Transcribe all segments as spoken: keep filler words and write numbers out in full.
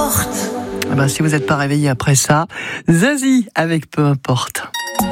importe. Ah ben, si vous n'êtes pas réveillé après ça, Zazie avec Peu importe.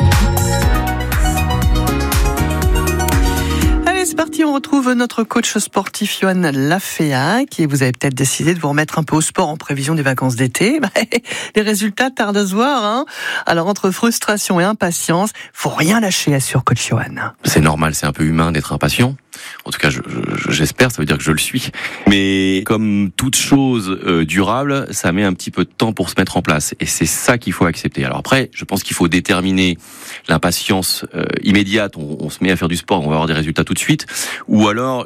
C'est parti, on retrouve notre coach sportif Johan Laféac et vous avez peut-être décidé de vous remettre un peu au sport en prévision des vacances d'été. Les résultats tardent à se voir, hein. Alors entre frustration et impatience, faut rien lâcher, assure coach Johan. C'est normal, c'est un peu humain d'être impatient. En tout cas, je, je, j'espère, ça veut dire que je le suis. Mais comme toute chose euh, durable, ça met un petit peu de temps pour se mettre en place. Et c'est ça qu'il faut accepter. Alors après, je pense qu'il faut déterminer l'impatience euh, immédiate. On, on se met à faire du sport, on va avoir des résultats tout de suite. Ou alors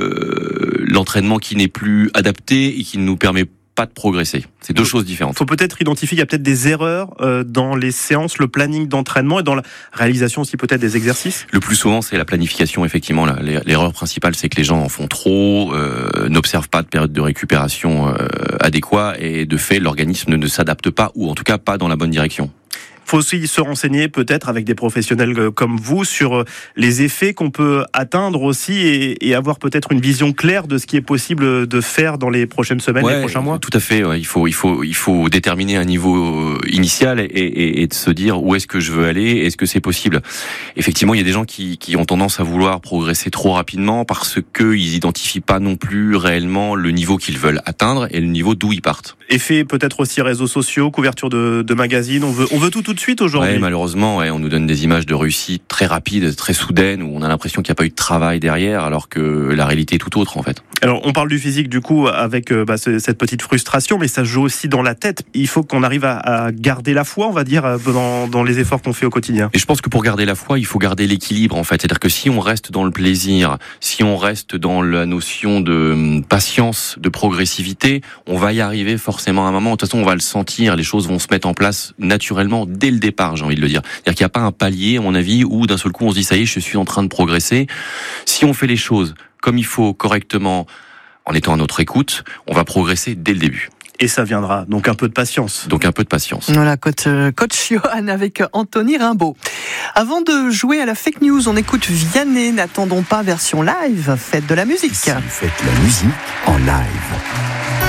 euh, l'entraînement qui n'est plus adapté et qui ne nous permet pas de progresser. C'est deux choses différentes. Il faut peut-être identifier, il y a peut-être des erreurs euh, dans les séances, le planning d'entraînement et dans la réalisation aussi peut-être des exercices. Le plus souvent, c'est la planification, effectivement. Là. L'erreur principale, c'est que les gens en font trop, euh, n'observent pas de période de récupération euh, adéquate et de fait, l'organisme ne, ne s'adapte pas ou en tout cas pas dans la bonne direction. Il faut aussi se renseigner peut-être avec des professionnels comme vous sur les effets qu'on peut atteindre aussi et, et avoir peut-être une vision claire de ce qui est possible de faire dans les prochaines semaines, ouais, les prochains mois. Tout à fait. Ouais. Il faut, il faut, il faut déterminer un niveau initial et, et, et de se dire où est-ce que je veux aller, est-ce que c'est possible. Effectivement, il y a des gens qui, qui ont tendance à vouloir progresser trop rapidement parce que ils identifient pas non plus réellement le niveau qu'ils veulent atteindre et le niveau d'où ils partent. Effet peut-être aussi réseaux sociaux, couverture de, de magazines. On veut, on veut tout tout de suite aujourd'hui. Ouais, malheureusement, ouais, on nous donne des images de réussite très rapides, très soudaines, où on a l'impression qu'il n'y a pas eu de travail derrière, alors que la réalité est tout autre en fait. Alors, on parle du physique du coup avec euh, bah, cette petite frustration, mais ça joue aussi dans la tête. Il faut qu'on arrive à, à garder la foi, on va dire, dans, dans les efforts qu'on fait au quotidien. Et je pense que pour garder la foi, il faut garder l'équilibre en fait. C'est-à-dire que si on reste dans le plaisir, si on reste dans la notion de patience, de progressivité, on va y arriver forcément à un moment. De toute façon, on va le sentir, les choses vont se mettre en place naturellement dès le départ, j'ai envie de le dire. C'est-à-dire qu'il n'y a pas un palier, à mon avis, où d'un seul coup on se dit ça y est, je suis en train de progresser. Si on fait les choses comme il faut, correctement, en étant à notre écoute, on va progresser dès le début. Et ça viendra, donc un peu de patience. Donc un peu de patience. Voilà, coach, coach Johan avec Anthony Rimbaud. Avant de jouer à la fake news, on écoute Vianney, n'attendons pas version live, faites de la musique. Ici, faites la musique en live.